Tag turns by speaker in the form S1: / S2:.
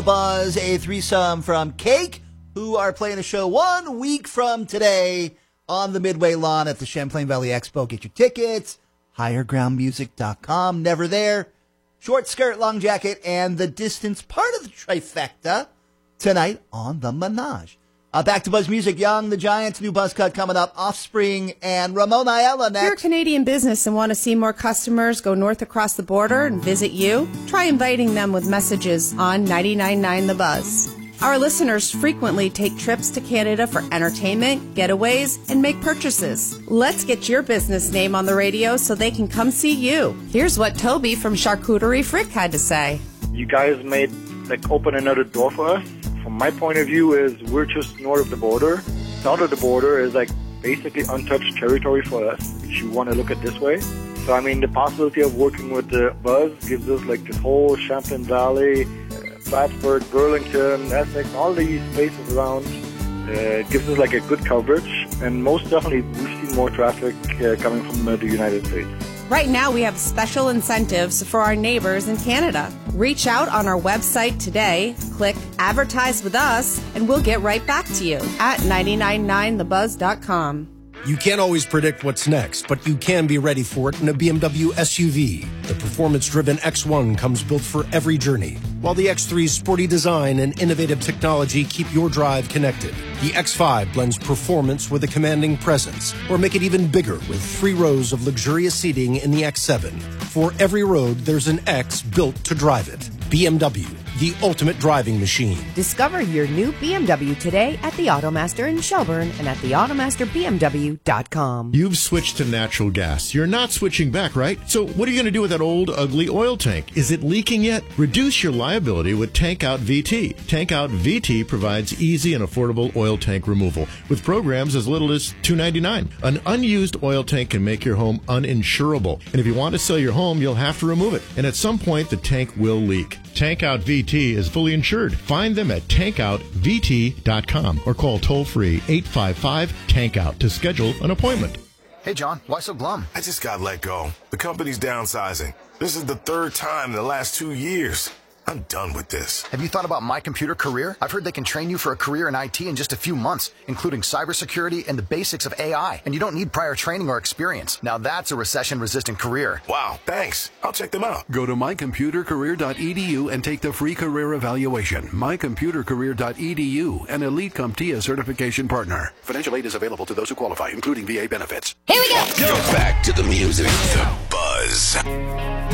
S1: Buzz, a threesome from Cake, who are playing a show 1 week from today on the Midway lawn at the Champlain Valley Expo. Get your tickets, highergroundmusic.com, Never There, Short Skirt, Long Jacket, and The Distance, part of the trifecta, tonight on The Menage. Back to Buzz Music. Young the Giants, new buzz cut coming up. Offspring and Ramon Ayala next.
S2: If you're a Canadian business and want to see more customers go north across the border and visit you, try inviting them with messages on 99.9 The Buzz. Our listeners frequently take trips to Canada for entertainment, getaways, and make purchases. Let's get your business name on the radio so they can come see you. Here's what Toby from Charcuterie Frick had to say.
S3: You guys open another door for us. From my point of view is we're just north of the border. South of the border is basically untouched territory for us, if you want to look at it this way. So the possibility of working with the Buzz gives us this whole Champlain Valley, Plattsburgh, Burlington, Essex, all these places around. Gives us a good coverage, and most definitely we've seen more traffic coming from the United States.
S2: Right now, we have special incentives for our neighbors in Canada. Reach out on our website today, click Advertise with Us, and we'll get right back to you at 999thebuzz.com.
S4: You can't always predict what's next, but you can be ready for it in a BMW SUV. The performance-driven X1 comes built for every journey, while the X3's sporty design and innovative technology keep your drive connected. The X5 blends performance with a commanding presence, or make it even bigger with 3 rows of luxurious seating in the X7. For every road, there's an X built to drive it. BMW, the ultimate driving machine.
S5: Discover your new BMW today at the Automaster in Shelburne and at theautomasterbmw.com.
S6: You've switched to natural gas. You're not switching back, right? So what are you going to do with that old, ugly oil tank? Is it leaking yet? Reduce your liability with Tank Out VT. Tank Out VT provides easy and affordable oil tank removal with programs as little as $2.99. An unused oil tank can make your home uninsurable. And if you want to sell your home, you'll have to remove it. And at some point, the tank will leak. Tank Out VT is fully insured. Find them at tankoutvt.com or call toll-free 855-TANK-OUT to schedule an appointment.
S7: Hey, John, why so glum?
S8: I just got let go. The company's downsizing. This is the 3rd time in the last 2 years. I'm done with this.
S7: Have you thought about My Computer Career? I've heard they can train you for a career in IT in just a few months, including cybersecurity and the basics of AI. And you don't need prior training or experience. Now that's a recession-resistant career.
S8: Wow, thanks. I'll check them out.
S9: Go to mycomputercareer.edu and take the free career evaluation. mycomputercareer.edu, an Elite CompTIA certification partner. Financial aid is available to those who qualify, including VA benefits.
S10: Here we go.
S11: Go back to the music. The Buzz.